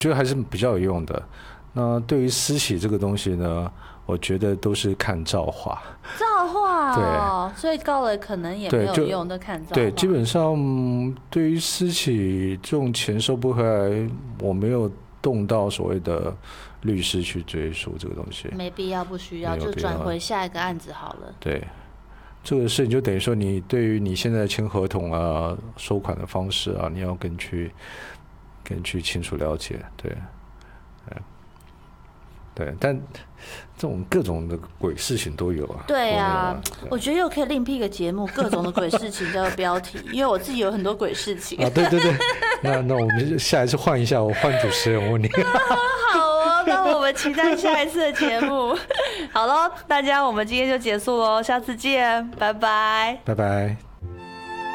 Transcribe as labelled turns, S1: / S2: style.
S1: 觉得还是比较有用的。那对于私企这个东西呢，我觉得都是看造化。
S2: 造化哦，所以高了可能也没有用，都看造化。
S1: 对，基本上对于私企这种钱收不回来，我没有动到所谓的律师去追诉这个东西，
S2: 没必要，不需要，就转回下一个案子好了。
S1: 对，这个事情就等于说，你对于你现在签合同啊、收款的方式啊，你要更去清楚了解，对。对，但这种各种的鬼事情都有啊。
S2: 对啊，我觉得又可以另辟一个节目，各种的鬼事情叫做标题，因为我自己有很多鬼事情。
S1: 啊，对对对，那我们下一次换一下，我换主持人，我问你。
S2: 好哦，那我们期待下一次的节目。好咯，大家，我们今天就结束咯，下次见，拜拜。
S1: 拜拜。